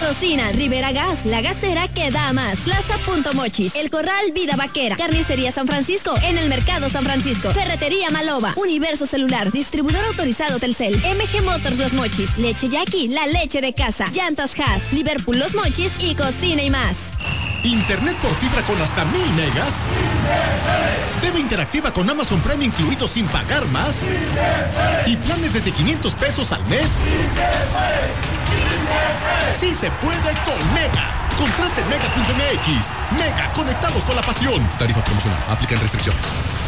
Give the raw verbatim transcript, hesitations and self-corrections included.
Cocina Rivera Gas, la gasera que da más. Plaza Punto Mochis, El Corral Vida Vaquera, Carnicería San Francisco, en el Mercado San Francisco, Ferretería Maloba, Universo Celular, distribuidor autorizado Telcel, M G Motors Los Mochis, Leche Jackie, la leche de casa, Llantas Haas, Liverpool Los Mochis y Cocina y más. Internet por fibra con hasta mil megas. T V interactiva con Amazon Prime incluido sin pagar más. Y planes desde quinientos pesos al mes. Sí se puede con Mega. Contrate Mega punto M X. Mega, conectados con la pasión. Tarifa promocional. Aplican restricciones.